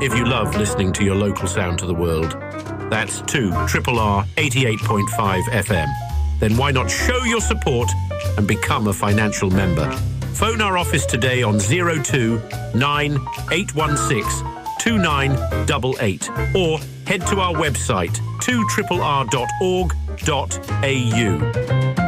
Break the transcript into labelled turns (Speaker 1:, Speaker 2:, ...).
Speaker 1: if you love listening to your local sound to the world. That's 2RRR 88.5 FM. Then why not show your support and become a financial member? Phone our office today on 02 9816 2988 or head to our website 2RRR.org.au.